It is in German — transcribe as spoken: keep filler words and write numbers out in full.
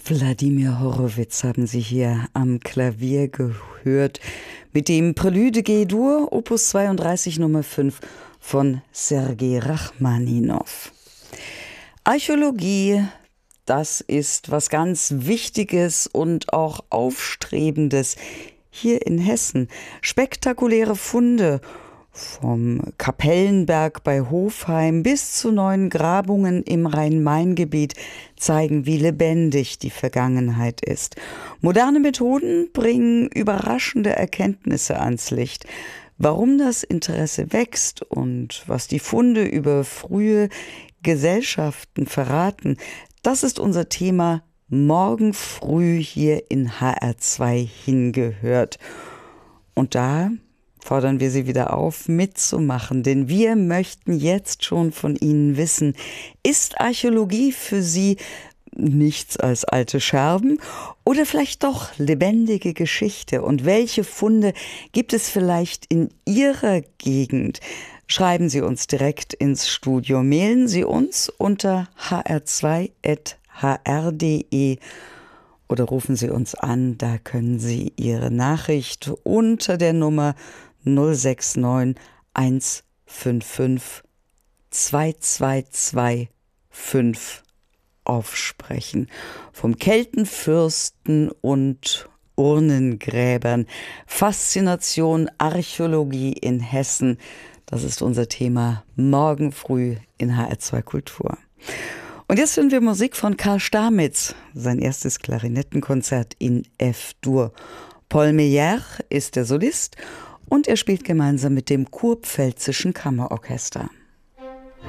Wladimir Horowitz haben Sie hier am Klavier gehört mit dem Prälude G-Dur, Opus zweiunddreißig Nummer fünf von Sergei Rachmaninow. Archäologie, das ist was ganz Wichtiges und auch Aufstrebendes hier in Hessen. Spektakuläre Funde vom Kapellenberg bei Hofheim bis zu neuen Grabungen im Rhein-Main-Gebiet zeigen, wie lebendig die Vergangenheit ist. Moderne Methoden bringen überraschende Erkenntnisse ans Licht. Warum das Interesse wächst und was die Funde über frühe Gesellschaften verraten, das ist unser Thema morgen früh hier in H R zwei hingehört. Und da fordern wir Sie wieder auf, mitzumachen, denn wir möchten jetzt schon von Ihnen wissen, ist Archäologie für Sie nichts als alte Scherben oder vielleicht doch lebendige Geschichte? Und welche Funde gibt es vielleicht in Ihrer Gegend? Schreiben Sie uns direkt ins Studio, mailen Sie uns unter h r zwei at h r punkt d e oder rufen Sie uns an, da können Sie Ihre Nachricht unter der Nummer null sechs neun eins fünf fünf zwei zwei zwei fünf aufsprechen. Vom Keltenfürsten und Urnengräbern. Faszination Archäologie in Hessen. Das ist unser Thema morgen früh in H R zwei Kultur. Und jetzt hören wir Musik von Karl Stamitz, sein erstes Klarinettenkonzert in F-Dur. Paul Meyer ist der Solist und er spielt gemeinsam mit dem Kurpfälzischen Kammerorchester.